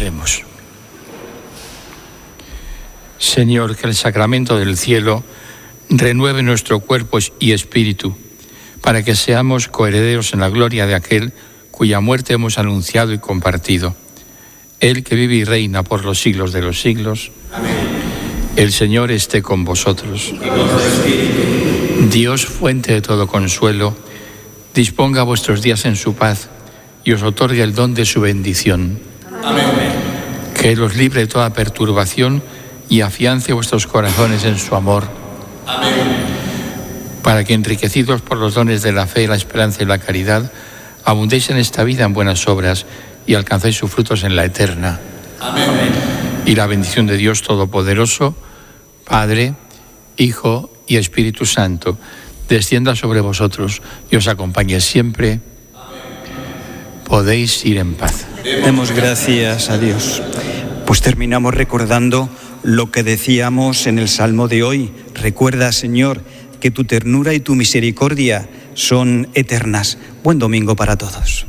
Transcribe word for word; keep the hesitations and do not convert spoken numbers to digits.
Oremos. Señor, que el sacramento del cielo renueve nuestro cuerpo y espíritu, para que seamos coherederos en la gloria de aquel cuya muerte hemos anunciado y compartido. Él que vive y reina por los siglos de los siglos. Amén. El Señor esté con vosotros. Y con tu espíritu. Dios, fuente de todo consuelo, disponga vuestros días en su paz y os otorgue el don de su bendición. Amén. Que Él os libre de toda perturbación y afiance vuestros corazones en su amor. Amén. Para que, enriquecidos por los dones de la fe, la esperanza y la caridad, abundéis en esta vida en buenas obras y alcancéis sus frutos en la eterna. Amén. Y la bendición de Dios Todopoderoso, Padre, Hijo y Espíritu Santo, descienda sobre vosotros y os acompañe siempre. Amén. Podéis ir en paz. Demos gracias a Dios. Pues terminamos recordando lo que decíamos en el Salmo de hoy. Recuerda, Señor, que tu ternura y tu misericordia son eternas. Buen domingo para todos.